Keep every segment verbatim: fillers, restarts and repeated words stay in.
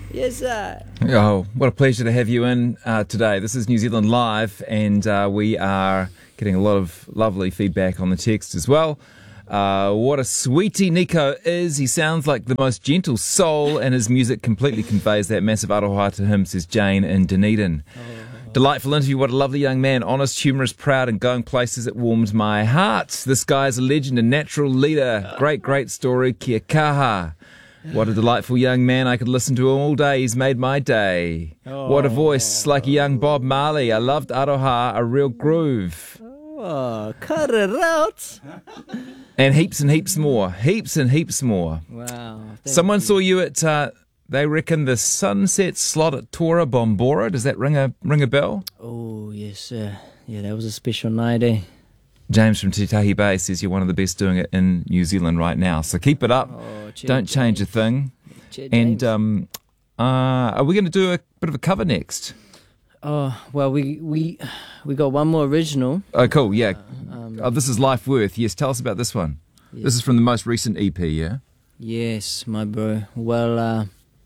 Yes, sir. Oh, what a pleasure to have you in uh, today. This is New Zealand Live, and uh, we are getting a lot of lovely feedback on the text as well. Uh, what a sweetie Nico is. He sounds like the most gentle soul, and his music completely conveys that massive aroha to him, says Jane in Dunedin. Oh. Delightful interview. What a lovely young man. Honest, humorous, proud, and going places. It warmed my heart. This guy is a legend, a natural leader. Great, great story. Kia kaha. What a delightful young man. I could listen to him all day. He's made my day. Oh. What a voice, like a young Bob Marley. I loved aroha, a real groove. Oh, cut it out. And heaps and heaps more. Heaps and heaps more. Wow. Someone you. saw you at, uh, they reckon, the Sunset Slot at Tora Bombora. Does that ring a ring a bell? Oh, yes, sir. Yeah, that was a special night, eh? James from Titahi Bay says you're one of the best doing it in New Zealand right now. So keep it up. Oh, cheer, Don't change James. a thing. Cheer, and James. um, uh, are we going to do a bit of a cover next? Oh, well, we we we got one more original. Oh, cool, yeah. Uh, um, oh, this is Life Worth. Yes, tell us about this one. Yeah. This is from the most recent E P, yeah? Yes, my bro. Well, uh,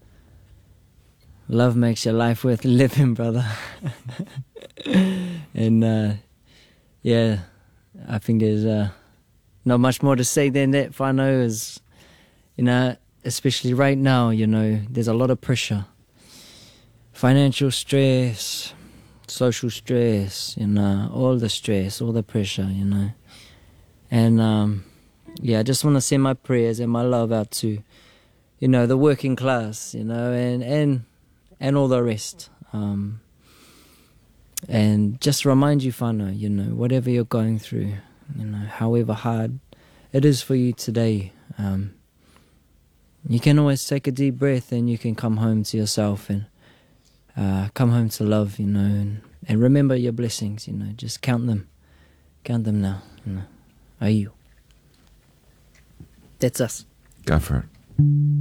love makes your life worth living, brother. and, uh, yeah, I think there's uh, not much more to say than that. Whānau is, you know, especially right now, you know, there's a lot of pressure. Financial stress, social stress, you know, all the stress, all the pressure, you know. And, um, yeah, I just want to send my prayers and my love out to, you know, the working class, you know, and, and, and all the rest. Um, and just remind you, whānau, you know, whatever you're going through, you know, however hard it is for you today, um, you can always take a deep breath and you can come home to yourself and uh, come home to love, you know, and, and remember your blessings, you know, just count them. Count them now, you know. Are you? That's us. Go for it.